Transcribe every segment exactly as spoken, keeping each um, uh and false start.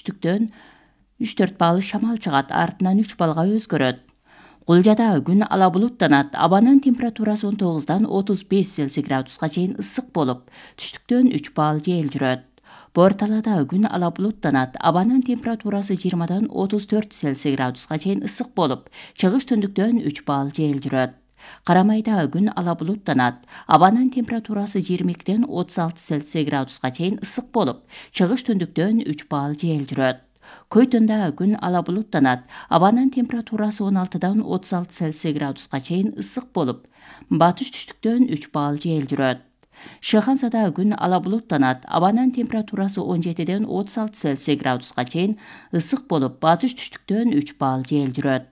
түштүктөн үч төрт балл шамал чыгат, артынан үч баллга өзгөрөт. Кулжада күн ала булуттанат, абанын температурасы он тогуздан отуз беш Цельсий градуска чейин ысык болуп, түштүктөн үч балл жел жүрөт. Борталада күн ала булуттанат, абанын температурасы жыйырмадан отуз төрт Цельсий градуска чейин ысык болуп, чыгыш түндүктөн үч балл жел жүрөт. Карамайда күн ала булуттанат, абанын температурасы жыйырма экиден отуз алты Цельсий градуска чейин ысык болуп, чыгыш түндүктөн үч балл жел жүрөт. Көйтүндө күн ала булуттанат, абанын температурасы он алтыдан отуз алты Цельсий градуска чейин ысык болуп, батыш түштүктөн үч балл жел жүрөт. Шыхансада күн ала булуттанат, абанын температурасы он жетиден отуз алты Цельсий градуска чейин ысык болуп, батыш түштүктөн үч балл жел жүрөт.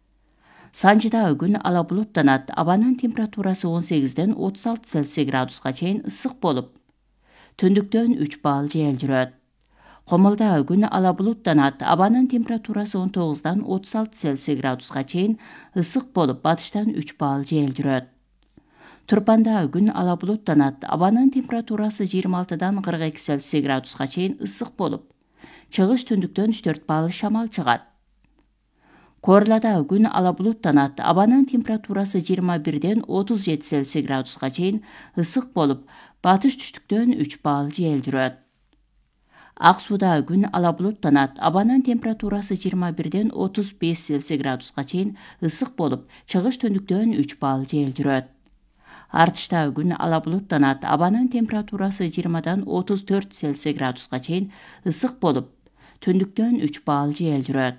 Санжыда күн ала булуттанат, абанын температурасы он сегизден отуз алты Цельсий градуска чейин ысык болуп, түндүктөн үч балл жел жүрөт. Комулда күн ала булуттанат, абанын температурасы он тогуздан отуз алты Цельсий градуска чейин ысык болуп, батыштан үч балл жел жүрөт. Турпанда күн ала булуттанат, абанын температурасы жыйырма алтыдан кырк эки Цельсий градуска чейин ысык болуп, чыгыш түндүктөн үч төрт балл шамал чыгат. Корлада күн ала булуттанат, абанын температурасы жыйырма бирден отуз жети Цельсий градуска чейин ысык болуп, батыш түштүктөн үч балл жел жүрөт. Ак сууда күн ала булуттанат, абанын температурасы жыйырма бирден отуз беш Цельсий градуска чейин ысык болуп, чыгыш түндүктөн үч балл жел жүрөт. Артышта күн ала булуттанат, абанын температурасы жыйырмадан отуз төрт Цельсий градуска чейин ысык болуп, түндүктөн үч балл жел жүрөт.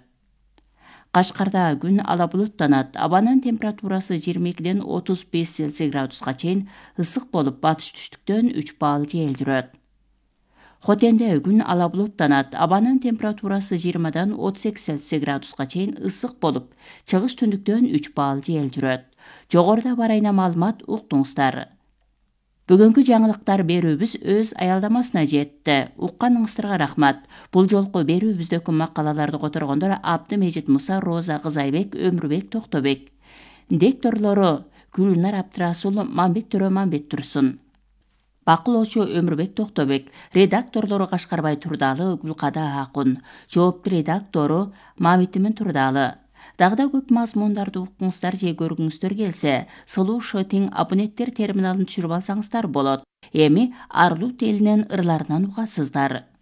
Кашкарда күн ала булуттанат, абанын температурасы жыйырма экиден отуз беш Цельсий градуска чейин ысык болуп, батыш түштүктөн үч балл жел жүрөт. Хотенде күн ала булуттанат, абанын температурасы жыйырмадан отуз эки Цельсий градуска чейин ысык болуп, чыгыш түндүктөн үч балл жел жүрөт. Жогоруда бар айна маалымат уктуңуздар. Бүгүнкү жаңылыктар берүүбүз өз аялдамасына жетти. Укканыңыздарга рахмат. Бул жолку берүүбүздөгү макалаларды которгондор Абдымежит Муса, Роза Кызайбек, Өмүрбек Токтобек. Дикторлору Гүлнар Абдрасул, Мамбет Төрө Мамбет Турсун. Бакылоочу Өмүрбек Токтобек, редакторлору Кашкарбай Турдалы, Гүлкада Акун, жоопту редактору Мамитимин Турдалы. Дагы да көп мазмундарды укуңуздар же көргүңүздөр келсе, Слушатың абоненттер терминалын түшүрүп алсаңыздар болот. Эми Арлут элинин ырларынан угасыздар.